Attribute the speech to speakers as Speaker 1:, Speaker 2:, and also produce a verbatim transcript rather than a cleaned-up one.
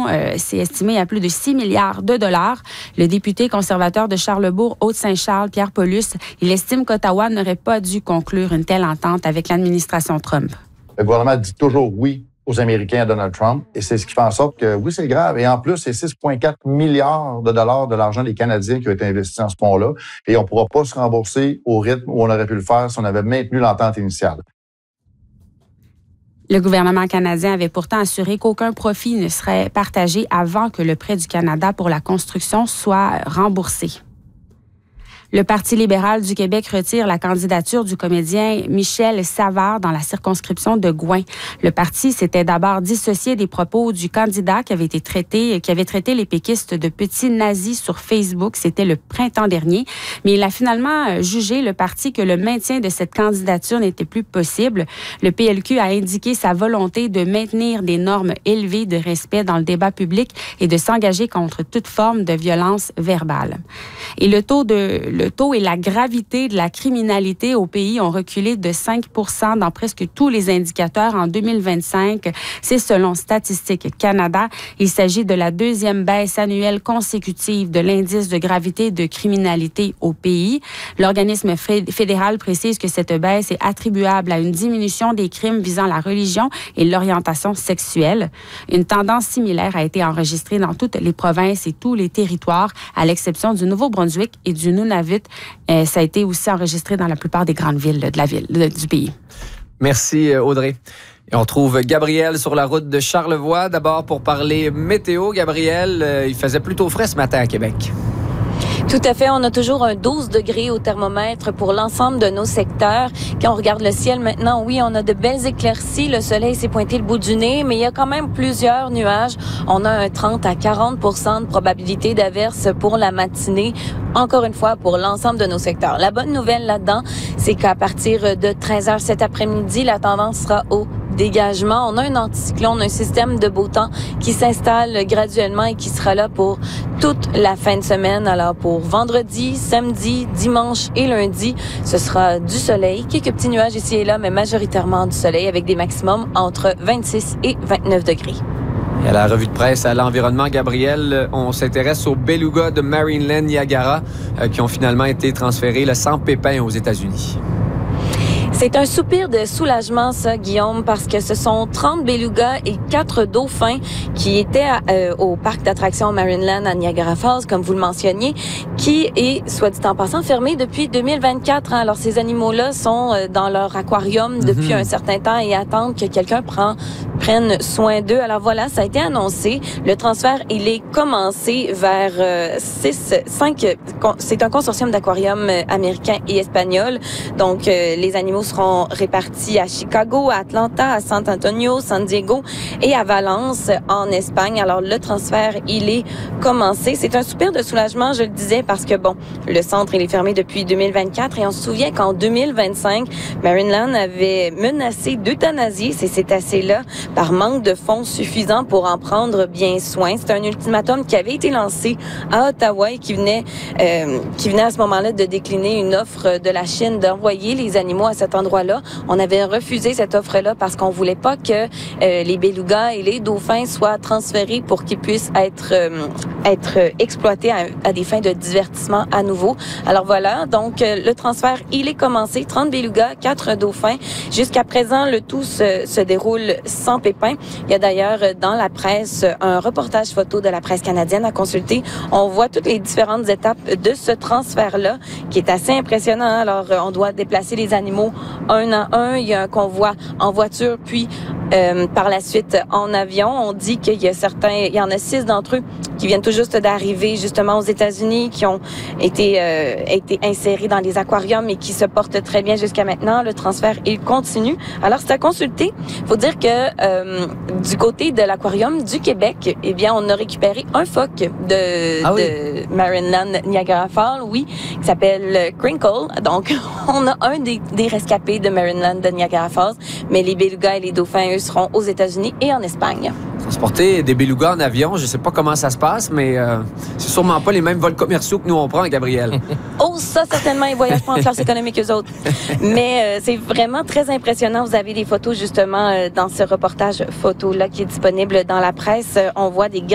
Speaker 1: euh, c'est estimé à plus de six milliards de dollars. Le député conservateur de Charlesbourg, Haute-Saint-Charles, Pierre Paulus, il estime qu'Ottawa n'aurait pas dû conclure une telle entente avec l'administration Trump.
Speaker 2: Le gouvernement dit toujours oui aux Américains à Donald Trump, et c'est ce qui fait en sorte que, oui, c'est grave. Et en plus, c'est six virgule quatre milliards de dollars de l'argent des Canadiens qui ont été investis dans ce pont-là, et on ne pourra pas se rembourser au rythme où on aurait pu le faire si on avait maintenu l'entente initiale.
Speaker 1: Le gouvernement canadien avait pourtant assuré qu'aucun profit ne serait partagé avant que le prêt du Canada pour la construction soit remboursé. Le Parti libéral du Québec retire la candidature du comédien Michel Savard dans la circonscription de Gouin. Le parti s'était d'abord dissocié des propos du candidat qui avait été traité, qui avait traité les péquistes de petits nazis sur Facebook. C'était le printemps dernier. Mais il a finalement jugé, le parti, que le maintien de cette candidature n'était plus possible. Le P L Q a indiqué sa volonté de maintenir des normes élevées de respect dans le débat public et de s'engager contre toute forme de violence verbale. Et le taux de Le taux et la gravité de la criminalité au pays ont reculé de cinq pour cent dans presque tous les indicateurs en deux mille vingt-cinq. C'est selon Statistique Canada. Il s'agit de la deuxième baisse annuelle consécutive de l'indice de gravité de criminalité au pays. L'organisme fédéral précise que cette baisse est attribuable à une diminution des crimes visant la religion et l'orientation sexuelle. Une tendance similaire a été enregistrée dans toutes les provinces et tous les territoires, à l'exception du Nouveau-Brunswick et du Nunavut. Euh, ça a été aussi enregistré dans la plupart des grandes villes de la ville, de, du pays.
Speaker 3: Merci Audrey. Et on trouve Gabriel sur la route de Charlevoix. D'abord pour parler météo. Gabriel, euh, il faisait plutôt frais ce matin à Québec.
Speaker 4: Tout à fait. On a toujours un douze degrés au thermomètre pour l'ensemble de nos secteurs. Quand on regarde le ciel maintenant, oui, on a de belles éclaircies. Le soleil s'est pointé le bout du nez, mais il y a quand même plusieurs nuages. On a un trente à quarante pour cent de probabilité d'averse pour la matinée. Encore une fois, pour l'ensemble de nos secteurs. La bonne nouvelle là-dedans, c'est qu'à partir de treize heures cet après-midi, la tendance sera au dégagement. On a un anticyclone, un système de beau temps qui s'installe graduellement et qui sera là pour toute la fin de semaine. Alors pour vendredi, samedi, dimanche et lundi, ce sera du soleil, quelques petits nuages ici et là, mais majoritairement du soleil avec des maximums entre vingt-six et vingt-neuf degrés.
Speaker 3: Et à la revue de presse à l'environnement, Gabriel, on s'intéresse aux belugas de Marineland Niagara euh, qui ont finalement été transférés là, sans pépin aux États-Unis.
Speaker 4: C'est un soupir de soulagement, ça, Guillaume, parce que ce sont trente belugas et quatre dauphins qui étaient euh, au parc d'attractions Marineland à Niagara Falls, comme vous le mentionniez, qui est, soit dit en passant, fermé depuis deux mille vingt-quatre. Hein. Alors, ces animaux-là sont euh, dans leur aquarium depuis mm-hmm. un certain temps et attendent que quelqu'un prend, prenne soin d'eux. Alors voilà, ça a été annoncé. Le transfert, il est commencé vers euh, six, cinq... C'est un consortium d'aquariums américains et espagnols. Donc, euh, les animaux seront répartis à Chicago, à Atlanta, à San Antonio, San Diego et à Valence en Espagne. Alors le transfert, il est commencé. C'est un soupir de soulagement, je le disais, parce que bon, le centre, il est fermé depuis deux mille vingt-quatre et on se souvient qu'en deux mille vingt-cinq, Marineland avait menacé d'euthanasier ces cétacés-là par manque de fonds suffisants pour en prendre bien soin. C'est un ultimatum qui avait été lancé à Ottawa et qui venait, euh, qui venait à ce moment-là de décliner une offre de la Chine d'envoyer les animaux à cet endroit-là. On avait refusé cette offre-là parce qu'on voulait pas que euh, les belugas et les dauphins soient transférés pour qu'ils puissent être euh, être exploités à, à des fins de divertissement à nouveau. Alors voilà, donc euh, le transfert, il est commencé. trente belugas, quatre dauphins. Jusqu'à présent, le tout se, se déroule sans pépin. Il y a d'ailleurs dans la presse un reportage photo de la presse canadienne à consulter. On voit toutes les différentes étapes de ce transfert-là qui est assez impressionnant. Alors, on doit déplacer les animaux un à un. Il y a un convoi en voiture, puis euh, par la suite en avion. On dit qu'il y a certains, il y en a six d'entre eux qui viennent tout juste d'arriver justement aux États-Unis, qui ont été euh, été insérés dans les aquariums et qui se portent très bien jusqu'à maintenant. Le transfert, il continue. Alors, c'est à consulter. Il faut dire que euh, du côté de l'aquarium du Québec, eh bien, on a récupéré un phoque de, ah oui. de Marineland Niagara Falls, oui, qui s'appelle Crinkle. Donc, on a un des, des rescapés de Marineland de Niagara Falls, mais les belugas et les dauphins, eux, seront aux États-Unis et en Espagne.
Speaker 3: Transporter des belugas en avion, je sais pas comment ça se passe, mais euh, c'est sûrement pas les mêmes vols commerciaux que nous on prend, Gabriel.
Speaker 4: Oh, ça, certainement, ils voyagent pas en classe économique eux autres. Mais euh, c'est vraiment très impressionnant. Vous avez des photos, justement, euh, dans ce reportage photo-là qui est disponible dans la presse. On voit des